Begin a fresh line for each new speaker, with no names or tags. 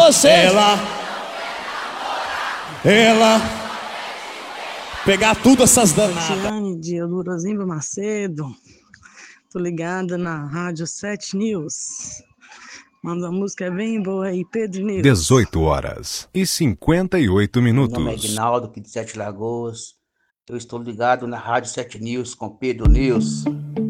você. Ela pegar tudo essas danadas.
Tiane de Eudorozinho Macedo. Tô ligada na Rádio 7 News. Manda uma música bem boa aí, Pedro News.
18h58.
Meu nome é Aguinaldo, aqui de Sete Lagoas. Eu estou ligado na Rádio 7 News com Pedro News.